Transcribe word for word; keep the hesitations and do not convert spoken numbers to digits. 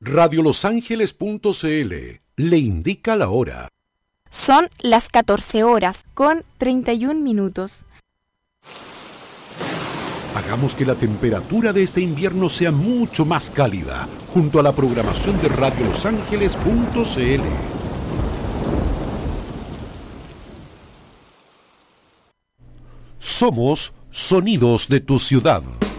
radio los ángeles punto c l le indica la hora. Son las catorce horas con treinta y un minutos. Hagamos que la temperatura de este invierno sea mucho más cálida, junto a la programación de radio los ángeles punto c l. Somos Sonidos de tu Ciudad.